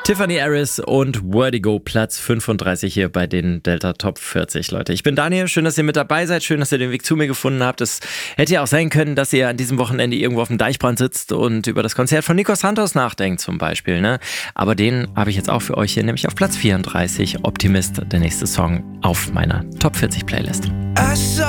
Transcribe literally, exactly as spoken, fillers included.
Tiffany Harris und Vertigo, Platz fünfunddreißig hier bei den Delta Top vierzig, Leute. Ich bin Daniel, schön, dass ihr mit dabei seid, schön, dass ihr den Weg zu mir gefunden habt. Es hätte ja auch sein können, dass ihr an diesem Wochenende irgendwo auf dem Deichbrand sitzt und über das Konzert von Nico Santos nachdenkt zum Beispiel, ne? Aber den habe ich jetzt auch für euch hier, nämlich auf Platz vierunddreißig, Optimist, der nächste Song auf meiner Top vierzig Playlist.